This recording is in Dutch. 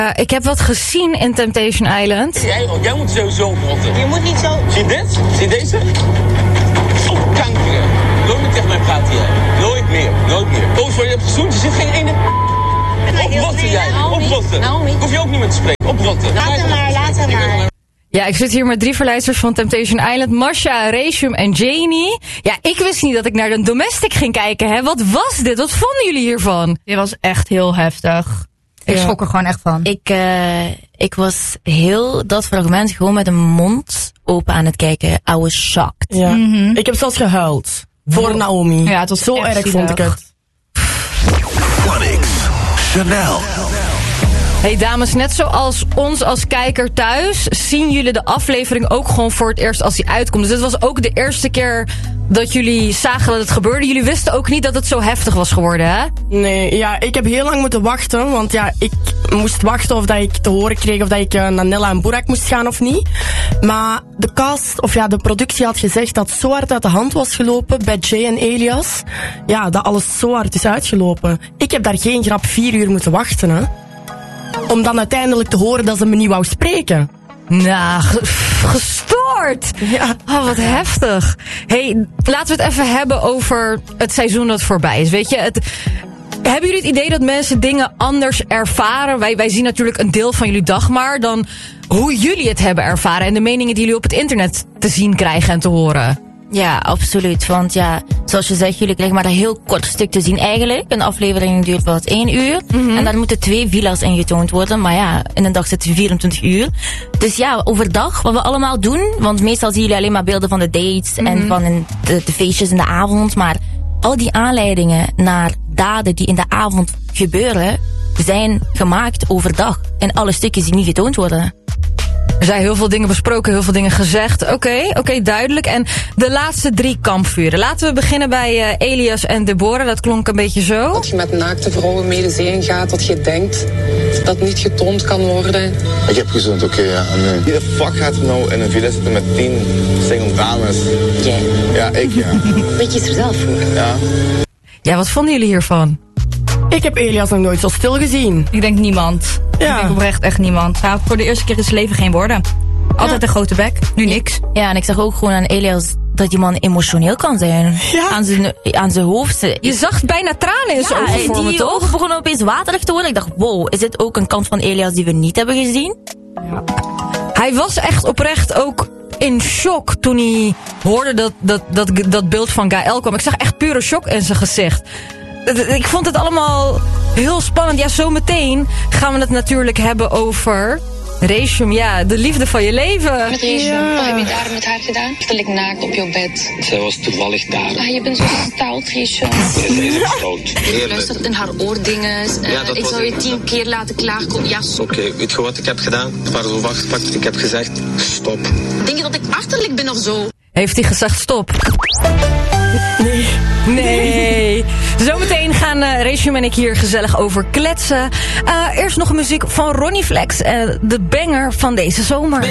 Ik heb wat gezien in Temptation Island. Jij moet sowieso oprotten. Je moet niet zo... Zie dit? Zie deze? Op kankeren. Nooit meer tegen mij praten jij. Nooit meer. Koos wat je hebt gezoend, er zit geen ene... Oprotten jij. Oprotten. Hoef je ook niet meer te spreken. Oprotten. Laat hem maar. Ja, ik zit hier met 3 verleidsters van Temptation Island. Masha, Reshum en Janie. Ja, ik wist niet dat ik naar de Domestic ging kijken, hè. Wat was dit? Wat vonden jullie hiervan? Dit was echt heel heftig. Ik schrok er gewoon echt van. Ik was heel dat fragment gewoon met een mond open aan het kijken. I was shocked. Ja. Ik heb zelfs gehuild. Voor Naomi. Ja, het was zo erg vond ik het. Onyx, Chanel. Hey dames, net zoals ons als kijker thuis, zien jullie de aflevering ook gewoon voor het eerst als die uitkomt. Dus dit was ook de eerste keer dat jullie zagen dat het gebeurde. Jullie wisten ook niet dat het zo heftig was geworden, hè? Nee, ja, ik heb heel lang moeten wachten. Want ja, ik moest wachten of dat ik te horen kreeg of dat ik naar Nella en Burak moest gaan of niet. Maar de cast, of ja, de productie had gezegd dat het zo hard uit de hand was gelopen bij Jay en Elias. Ja, dat alles zo hard is uitgelopen. Ik heb daar geen grap 4 uur moeten wachten, hè. Om dan uiteindelijk te horen dat ze me niet wou spreken. Nou, gestoord! Ja. Oh, wat heftig. Hey, laten we het even hebben over het seizoen dat voorbij is. Weet je, hebben jullie het idee dat mensen dingen anders ervaren? Wij zien natuurlijk een deel van jullie dag maar dan hoe jullie het hebben ervaren en de meningen die jullie op het internet te zien krijgen en te horen. Ja, absoluut. Want ja, zoals je zegt, jullie krijgen maar een heel kort stuk te zien eigenlijk. Een aflevering duurt wat 1 uur. En dan moeten 2 villa's ingetoond worden. Maar ja, in een dag zitten 24 uur. Dus ja, overdag, wat we allemaal doen. Want meestal zien jullie alleen maar beelden van de dates en van de feestjes in de avond. Maar al die aanleidingen naar daden die in de avond gebeuren, zijn gemaakt overdag. En alle stukjes die niet getoond worden. Er zijn heel veel dingen besproken, heel veel dingen gezegd. Oké, duidelijk. En de laatste 3 kampvuren. Laten we beginnen bij Elias en Deborah. Dat klonk een beetje zo. Dat je met naakte vrouwen mee de zee in gaat, dat je denkt dat niet getoond kan worden. Ik heb gezond, oké, ja. En wie de fuck gaat er nou in een villa zitten met 10 single dames? Jij? Ja, ik, ja. Weet je er zelf voor? Ja. Ja, wat vonden jullie hiervan? Ik heb Elias nog nooit zo stil gezien. Ik denk niemand. Ja. Ik denk oprecht echt niemand. Hij had voor de eerste keer in zijn leven geen woorden. Altijd een grote bek, nu niks. Ja, en ik zag ook gewoon aan Elias dat die man emotioneel kan zijn. Ja. Aan zijn hoofd. Je zag bijna tranen in zijn ogen vormen, die toch? ogen begonnen opeens waterig te worden. Ik dacht, wow, is dit ook een kant van Elias die we niet hebben gezien? Ja. Hij was echt oprecht ook in shock toen hij hoorde dat beeld van Gaël kwam. Ik zag echt pure shock in zijn gezicht. Ik vond het allemaal heel spannend. Ja, zometeen gaan we het natuurlijk hebben over Reshum, ja, de liefde van je leven. Met Reshum, wat heb je daar met haar gedaan? Stel ik naakt op jouw bed. Zij was toevallig daar. Ah, je bent zo stout, Reshum. Zij is stout. Je luistert in haar oordingen. Ik zou je 10 keer laten klaarkomen. Ja, Oké, weet je wat ik heb gedaan? Ik was zo vastgepakt. Ik heb gezegd, stop. denk je dat ik achterlijk ben of zo? Heeft hij gezegd stop? Nee. Zometeen gaan Reshum en ik hier gezellig over kletsen. Eerst nog muziek van Ronnie Flex, de banger van deze zomer.